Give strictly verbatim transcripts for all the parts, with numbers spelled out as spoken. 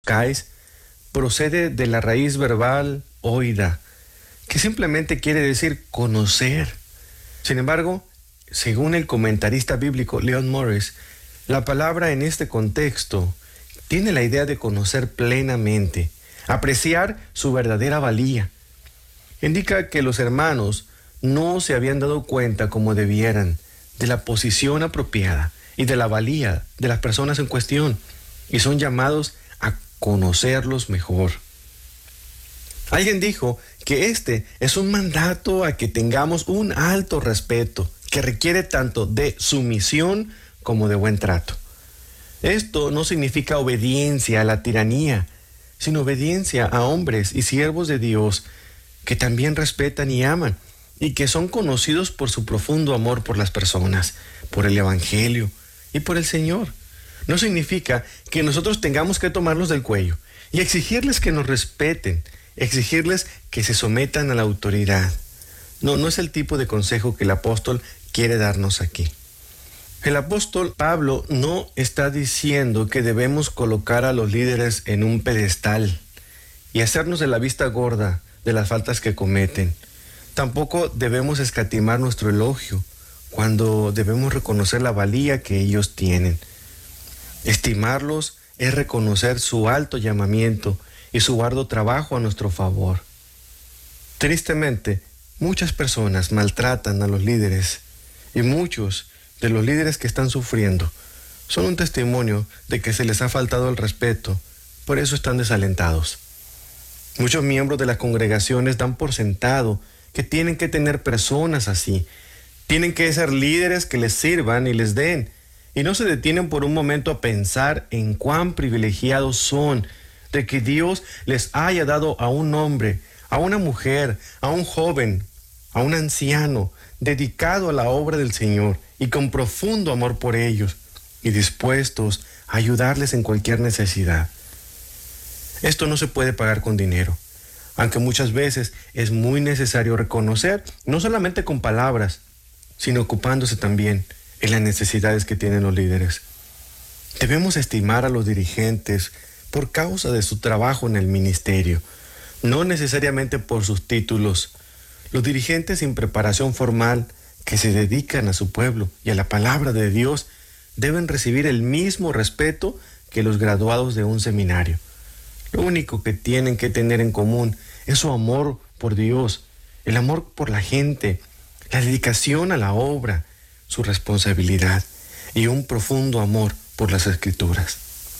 Kais procede de la raíz verbal oida, que simplemente quiere decir conocer. Sin embargo, según el comentarista bíblico Leon Morris, la palabra en este contexto tiene la idea de conocer plenamente, apreciar su verdadera valía. Indica que los hermanos no se habían dado cuenta como debieran de la posición apropiada y de la valía de las personas en cuestión, y son llamados a conocerlos mejor. Alguien dijo que este es un mandato a que tengamos un alto respeto que requiere tanto de sumisión como de buen trato. Esto no significa obediencia a la tiranía, sino obediencia a hombres y siervos de Dios que también respetan y aman y que son conocidos por su profundo amor por las personas, por el Evangelio y por el Señor. No significa que nosotros tengamos que tomarlos del cuello y exigirles que nos respeten, exigirles que se sometan a la autoridad. No, no es el tipo de consejo que el apóstol quiere darnos aquí. El apóstol Pablo no está diciendo que debemos colocar a los líderes en un pedestal y hacernos de la vista gorda de las faltas que cometen. Tampoco debemos escatimar nuestro elogio cuando debemos reconocer la valía que ellos tienen. Estimarlos es reconocer su alto llamamiento y su arduo trabajo a nuestro favor. Tristemente, muchas personas maltratan a los líderes y muchos de los líderes que están sufriendo son un testimonio de que se les ha faltado el respeto, por eso están desalentados. Muchos miembros de las congregaciones dan por sentado que tienen que tener personas así, tienen que ser líderes que les sirvan y les den, y no se detienen por un momento a pensar en cuán privilegiados son de que Dios les haya dado a un hombre, a una mujer, a un joven, a un anciano, dedicado a la obra del Señor y con profundo amor por ellos y dispuestos a ayudarles en cualquier necesidad. Esto no se puede pagar con dinero, aunque muchas veces es muy necesario reconocer, no solamente con palabras, sino ocupándose también en las necesidades que tienen los líderes. Debemos estimar a los dirigentes por causa de su trabajo en el ministerio, no necesariamente por sus títulos. Los dirigentes sin preparación formal que se dedican a su pueblo y a la palabra de Dios deben recibir el mismo respeto que los graduados de un seminario. Lo único que tienen que tener en común es su amor por Dios, el amor por la gente, la dedicación a la obra, su responsabilidad y un profundo amor por las Escrituras.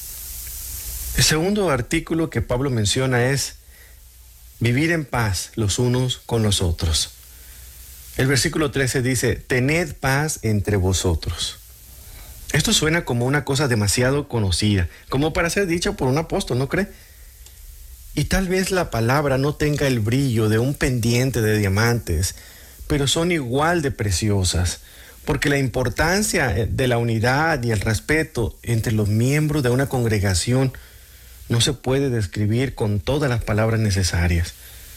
El segundo artículo que Pablo menciona es vivir en paz los unos con los otros. El versículo trece dice, tened paz entre vosotros. Esto suena como una cosa demasiado conocida, como para ser dicha por un apóstol, ¿no cree? Y tal vez la palabra no tenga el brillo de un pendiente de diamantes, pero son igual de preciosas, porque la importancia de la unidad y el respeto entre los miembros de una congregación no se puede describir con todas las palabras necesarias.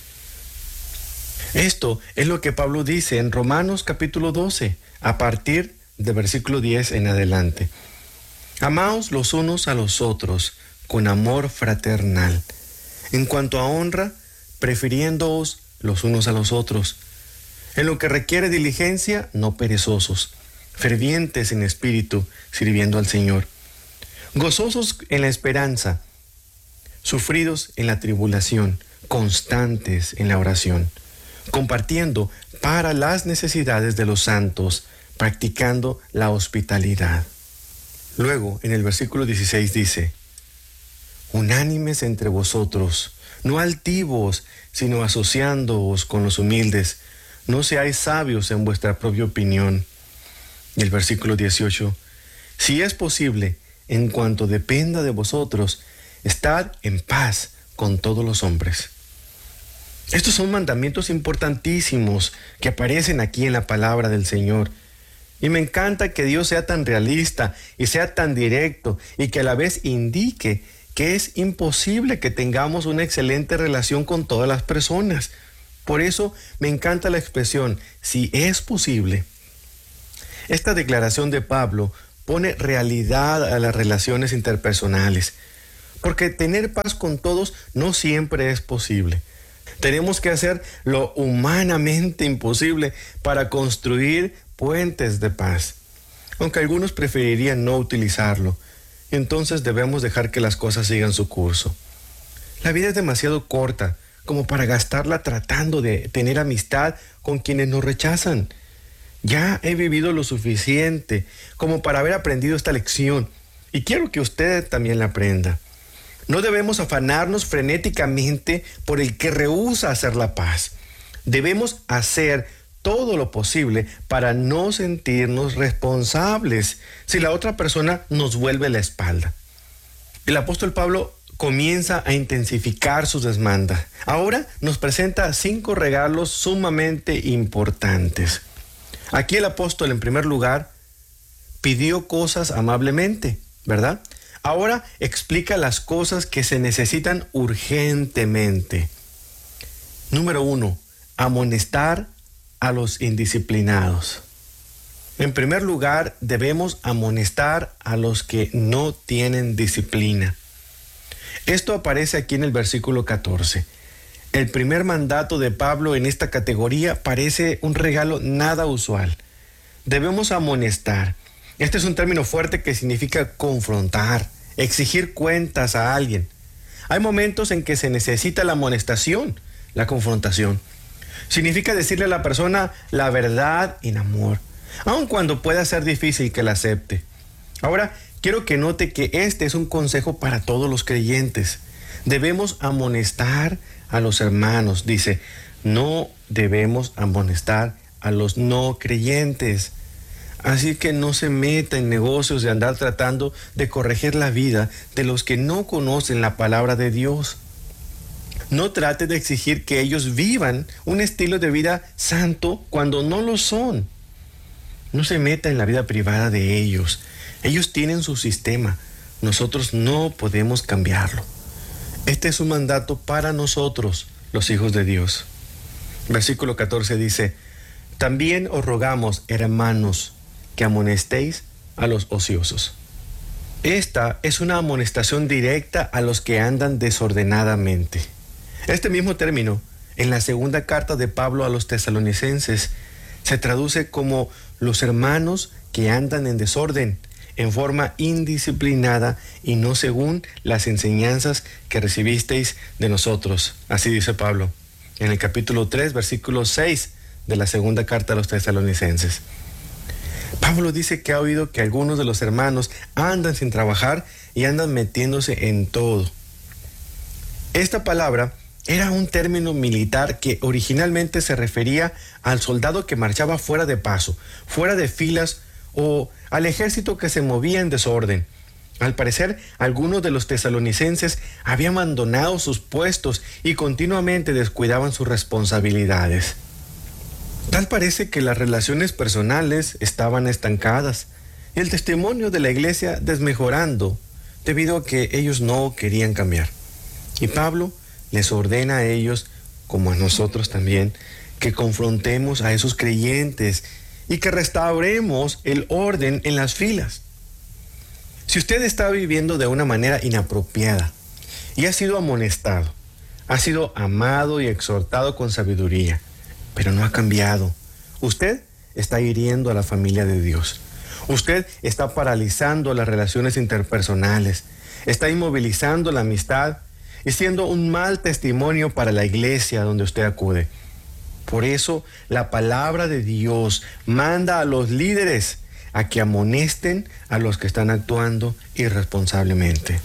Esto es lo que Pablo dice en Romanos capítulo doce, a partir del versículo diez en adelante. Amaos los unos a los otros con amor fraternal. En cuanto a honra, prefiriéndoos los unos a los otros. En lo que requiere diligencia, no perezosos, fervientes en espíritu, sirviendo al Señor. Gozosos en la esperanza, sufridos en la tribulación, constantes en la oración, compartiendo para las necesidades de los santos, practicando la hospitalidad. Luego, en el versículo dieciséis dice, unánimes entre vosotros, no altivos, sino asociándoos con los humildes, no seáis sabios en vuestra propia opinión. Y el versículo dieciocho, si es posible, en cuanto dependa de vosotros, estad en paz con todos los hombres. Estos son mandamientos importantísimos que aparecen aquí en la palabra del Señor. Y me encanta que Dios sea tan realista y sea tan directo y que a la vez indique que es imposible que tengamos una excelente relación con todas las personas. Por eso me encanta la expresión, si es posible. Esta declaración de Pablo pone realidad a las relaciones interpersonales. porque tener paz con todos no siempre es posible. Tenemos que hacer lo humanamente imposible para construir puentes de paz, aunque algunos preferirían no utilizarlo. Entonces debemos dejar que las cosas sigan su curso. La vida es demasiado corta como para gastarla tratando de tener amistad con quienes nos rechazan. Ya he vivido lo suficiente como para haber aprendido esta lección y quiero que usted también la aprenda. No debemos afanarnos frenéticamente por el que rehúsa hacer la paz. Debemos hacer todo lo posible para no sentirnos responsables si la otra persona nos vuelve la espalda. El apóstol Pablo comienza a intensificar sus demandas. Ahora nos presenta cinco regalos sumamente importantes. Aquí el apóstol, en primer lugar, pidió cosas amablemente, ¿verdad? Ahora explica las cosas que se necesitan urgentemente. Número uno, amonestar a los indisciplinados. En primer lugar, debemos amonestar a los que no tienen disciplina. Esto aparece aquí en el versículo catorce. El primer mandato de Pablo en esta categoría parece un regalo nada usual. Debemos amonestar. Este es un término fuerte que significa confrontar, exigir cuentas a alguien. Hay momentos en que se necesita la amonestación, la confrontación. Significa decirle a la persona la verdad en amor, aun cuando pueda ser difícil que la acepte. Ahora, quiero que note que este es un consejo para todos los creyentes. Debemos amonestar a los hermanos. Dice, no debemos amonestar a los no creyentes. Así que no se meta en negocios de andar tratando de corregir la vida de los que no conocen la palabra de Dios. No trate de exigir que ellos vivan un estilo de vida santo cuando no lo son. No se meta en la vida privada de ellos. Ellos tienen su sistema. Nosotros no podemos cambiarlo. Este es un mandato para nosotros, los hijos de Dios. Versículo catorce dice, también os rogamos, hermanos, que amonestéis a los ociosos. Esta es una amonestación directa a los que andan desordenadamente. Este mismo término, en la segunda carta de Pablo a los tesalonicenses, se traduce como los hermanos que andan en desorden, en forma indisciplinada y no según las enseñanzas que recibisteis de nosotros. Así dice Pablo en el capítulo tres, versículo seis de la segunda carta a los tesalonicenses. Pablo dice que ha oído que algunos de los hermanos andan sin trabajar y andan metiéndose en todo. Esta palabra era un término militar que originalmente se refería al soldado que marchaba fuera de paso, fuera de filas o al ejército que se movía en desorden. Al parecer, algunos de los tesalonicenses habían abandonado sus puestos y continuamente descuidaban sus responsabilidades. Tal parece que las relaciones personales estaban estancadas y el testimonio de la iglesia desmejorando debido a que ellos no querían cambiar. Y Pablo les ordena a ellos, como a nosotros también, que confrontemos a esos creyentes y que restauremos el orden en las filas. Si usted está viviendo de una manera inapropiada y ha sido amonestado, ha sido amado y exhortado con sabiduría, pero no ha cambiado, usted está hiriendo a la familia de Dios. Usted está paralizando las relaciones interpersonales, está inmovilizando la amistad y siendo un mal testimonio para la iglesia donde usted acude. Por eso, la palabra de Dios manda a los líderes a que amonesten a los que están actuando irresponsablemente.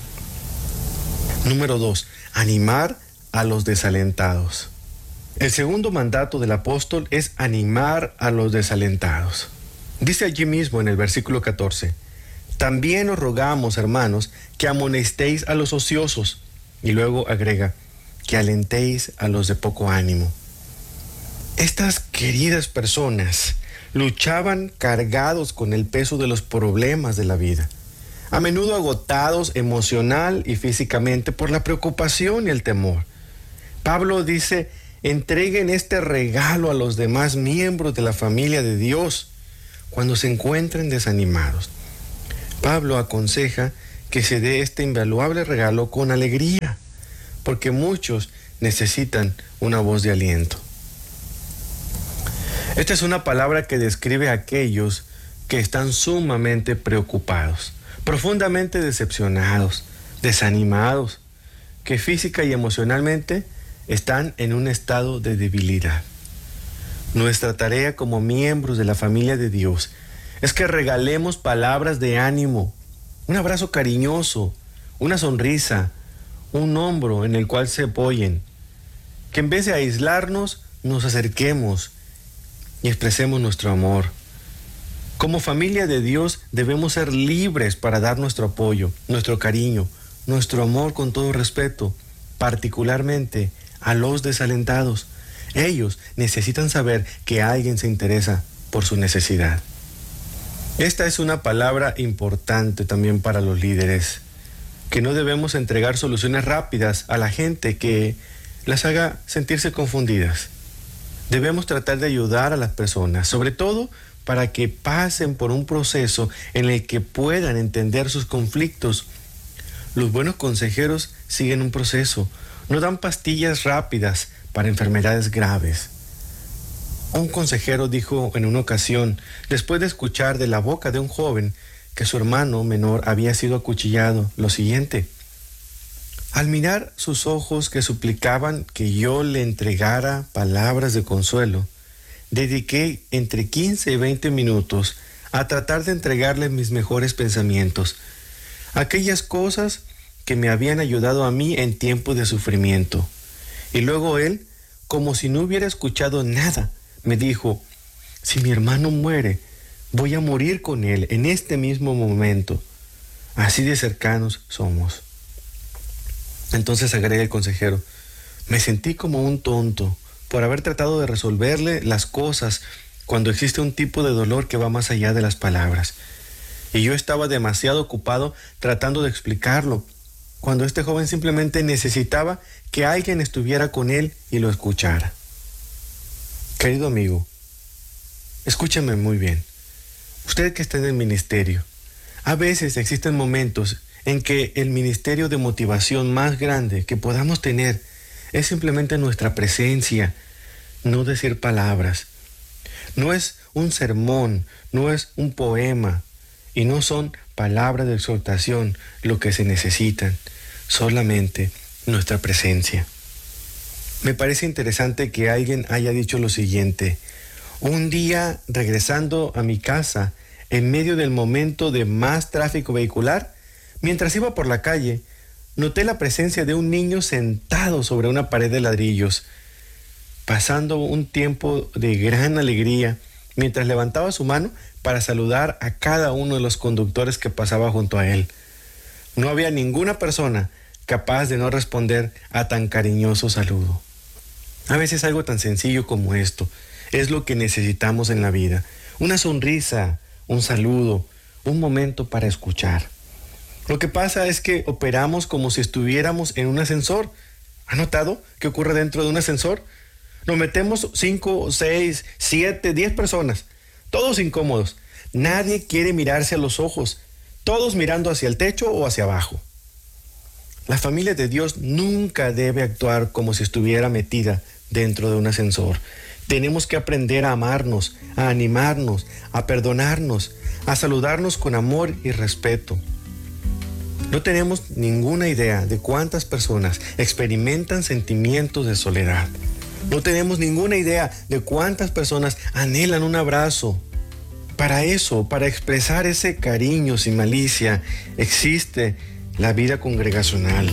Número dos, animar a los desalentados. El segundo mandato del apóstol es animar a los desalentados. Dice allí mismo en el versículo catorce, también os rogamos, hermanos, que amonestéis a los ociosos. Y luego agrega, que alentéis a los de poco ánimo. Estas queridas personas luchaban cargados con el peso de los problemas de la vida, a menudo agotados emocional y físicamente por la preocupación y el temor. Pablo dice, entreguen este regalo a los demás miembros de la familia de Dios cuando se encuentren desanimados. Pablo aconseja que se dé este invaluable regalo con alegría, porque muchos necesitan una voz de aliento. Esta es una palabra que describe a aquellos que están sumamente preocupados, profundamente decepcionados, desanimados, que física y emocionalmente están en un estado de debilidad. Nuestra tarea como miembros de la familia de Dios es que regalemos palabras de ánimo, un abrazo cariñoso, una sonrisa, un hombro en el cual se apoyen, que en vez de aislarnos, nos acerquemos y expresemos nuestro amor. Como familia de Dios debemos ser libres para dar nuestro apoyo, nuestro cariño, nuestro amor con todo respeto, particularmente a los desalentados. Ellos necesitan saber que alguien se interesa por su necesidad. Esta es una palabra importante también para los líderes, que no debemos entregar soluciones rápidas a la gente que las haga sentirse confundidas. Debemos tratar de ayudar a las personas, sobre todo para que pasen por un proceso en el que puedan entender sus conflictos. Los buenos consejeros siguen un proceso, no dan pastillas rápidas para enfermedades graves. Un consejero dijo en una ocasión, después de escuchar de la boca de un joven que su hermano menor había sido acuchillado, lo siguiente: al mirar sus ojos que suplicaban que yo le entregara palabras de consuelo, dediqué entre quince y veinte minutos a tratar de entregarle mis mejores pensamientos, aquellas cosas que me habían ayudado a mí en tiempos de sufrimiento. Y luego él, como si no hubiera escuchado nada, me dijo: si mi hermano muere, voy a morir con él en este mismo momento. Así de cercanos somos. Entonces agrega el consejero: me sentí como un tonto por haber tratado de resolverle las cosas cuando existe un tipo de dolor que va más allá de las palabras. Y yo estaba demasiado ocupado tratando de explicarlo, cuando este joven simplemente necesitaba que alguien estuviera con él y lo escuchara. Querido amigo, escúchame muy bien. Usted que está en el ministerio, a veces existen momentos en que el ministerio de motivación más grande que podamos tener es simplemente nuestra presencia, no decir palabras. No es un sermón, no es un poema, y no son palabras de exhortación lo que se necesitan, solamente nuestra presencia. Me parece interesante que alguien haya dicho lo siguiente: un día, regresando a mi casa, en medio del momento de más tráfico vehicular, mientras iba por la calle, noté la presencia de un niño sentado sobre una pared de ladrillos, pasando un tiempo de gran alegría, mientras levantaba su mano para saludar a cada uno de los conductores que pasaba junto a él. No había ninguna persona capaz de no responder a tan cariñoso saludo. A veces algo tan sencillo como esto es lo que necesitamos en la vida: una sonrisa, un saludo, un momento para escuchar. Lo que pasa es que operamos como si estuviéramos en un ascensor. ¿Ha notado qué ocurre dentro de un ascensor? Nos metemos cinco, seis, siete, diez personas, todos incómodos. Nadie quiere mirarse a los ojos, todos mirando hacia el techo o hacia abajo. La familia de Dios nunca debe actuar como si estuviera metida dentro de un ascensor. Tenemos que aprender a amarnos, a animarnos, a perdonarnos, a saludarnos con amor y respeto. No tenemos ninguna idea de cuántas personas experimentan sentimientos de soledad. No tenemos ninguna idea de cuántas personas anhelan un abrazo. Para eso, para expresar ese cariño sin malicia, existe la vida congregacional.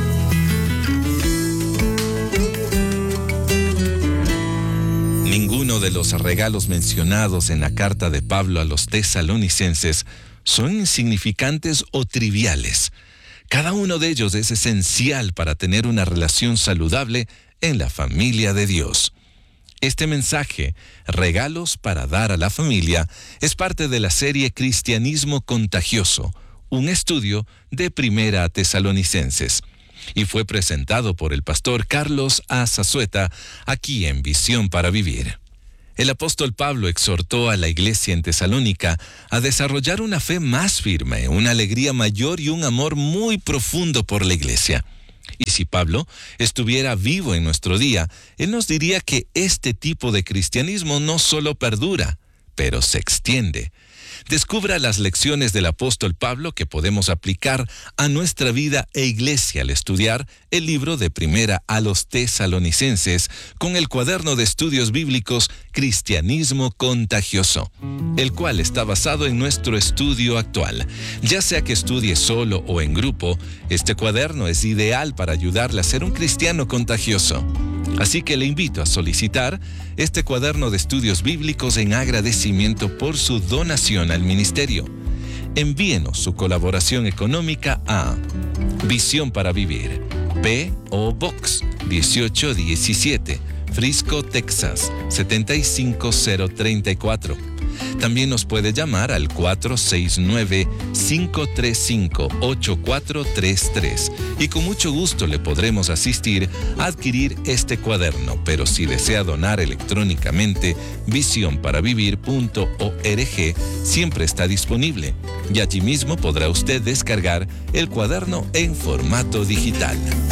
Ninguno de los regalos mencionados en la carta de Pablo a los tesalonicenses son insignificantes o triviales. Cada uno de ellos es esencial para tener una relación saludable en la familia de Dios. Este mensaje, Regalos para dar a la familia, es parte de la serie Cristianismo Contagioso, un estudio de Primera a Tesalonicenses, y fue presentado por el pastor Carlos A. Zazueta aquí en Visión para Vivir. El apóstol Pablo exhortó a la iglesia en Tesalónica a desarrollar una fe más firme, una alegría mayor y un amor muy profundo por la iglesia. Y si Pablo estuviera vivo en nuestro día, él nos diría que este tipo de cristianismo no solo perdura, pero se extiende. Descubra las lecciones del apóstol Pablo que podemos aplicar a nuestra vida e iglesia al estudiar el libro de Primera a los Tesalonicenses con el cuaderno de estudios bíblicos Cristianismo Contagioso, el cual está basado en nuestro estudio actual. Ya sea que estudie solo o en grupo, este cuaderno es ideal para ayudarle a ser un cristiano contagioso. Así que le invito a solicitar este cuaderno de estudios bíblicos en agradecimiento por su donación al ministerio. Envíenos su colaboración económica a Visión para Vivir, P O Box dieciocho diecisiete, Frisco, Texas setenta y cinco cero treinta y cuatro. También nos puede llamar al cuatro seis nueve, cinco tres cinco, ocho cuatro tres tres y con mucho gusto le podremos asistir a adquirir este cuaderno, pero si desea donar electrónicamente, visión para vivir punto org siempre está disponible y allí mismo podrá usted descargar el cuaderno en formato digital.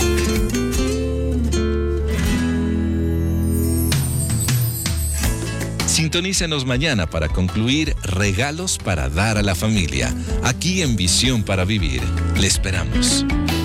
Sintonícenos mañana para concluir Regalos para dar a la familia, aquí en Visión para Vivir. Le esperamos.